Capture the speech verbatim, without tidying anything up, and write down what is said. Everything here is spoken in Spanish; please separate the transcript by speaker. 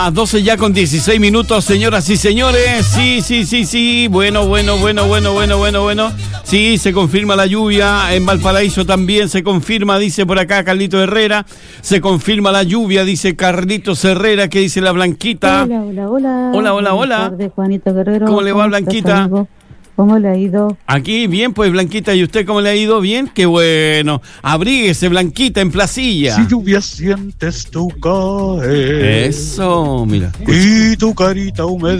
Speaker 1: A doce ya con dieciséis minutos, señoras y señores. Sí, sí, sí, sí. Bueno, bueno, bueno, bueno, bueno, bueno, bueno. Sí, se confirma la lluvia. En Valparaíso también se confirma, dice por acá Carlito Herrera. Se confirma la lluvia, dice Carlitos Herrera. ¿Qué dice la Blanquita?
Speaker 2: Hola, hola, hola.
Speaker 1: Hola, hola, hola.
Speaker 2: Buenas tardes, Juanito Guerrero.
Speaker 1: ¿Cómo le va, Blanquita?
Speaker 2: Estás, ¿Cómo le ha ido?
Speaker 1: Aquí, bien, pues, Blanquita. ¿Y usted cómo le ha ido? Bien, qué bueno. Abríguese, Blanquita, en Placilla.
Speaker 3: Si lluvia sientes tú caer.
Speaker 1: Eso, mira.
Speaker 3: Y tu carita húmeda.